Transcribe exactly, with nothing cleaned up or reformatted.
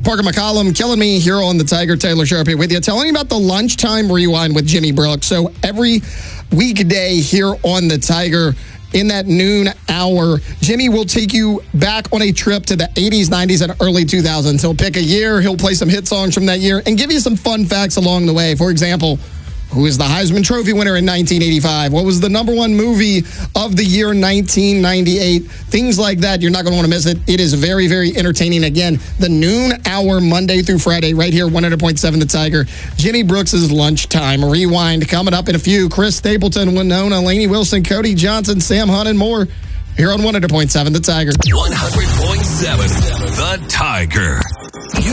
Parker McCollum killing me here on the Tiger. Taylor Sharp here with you. Telling you about the Lunchtime Rewind with Jimmy Brooks. So every weekday here on the Tiger, in that noon hour, Jimmy will take you back on a trip to the eighties, nineties, and early two thousands. He'll pick a year, he'll play some hit songs from that year, and give you some fun facts along the way. For example, who is the Heisman Trophy winner in nineteen eighty-five? What was the number one movie of the year nineteen ninety-eight? Things like that. You're not going to want to miss it. It is very, very entertaining. Again, the noon hour, Monday through Friday, right here, one hundred point seven The Tiger. Jimmy Brooks' Lunchtime Rewind coming up in a few. Chris Stapleton, Winona, Lainey Wilson, Cody Johnson, Sam Hunt, and more here on one hundred point seven The Tiger. one hundred point seven The Tiger.